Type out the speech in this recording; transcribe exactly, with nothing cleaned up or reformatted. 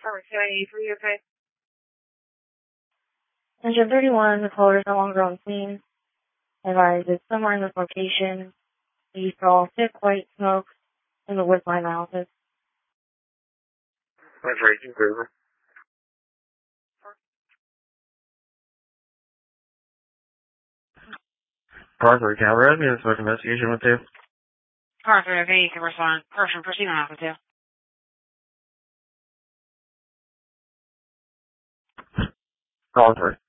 eighty-three, okay? Engine thirty-one, the caller is no longer on scene. Advised it's somewhere in this location. He saw thick white smoke in the wood line analysis. That's right, you over. Parker, can I read me this investigation with you? Parker, okay, you can respond. Person, proceed on with you. Parker.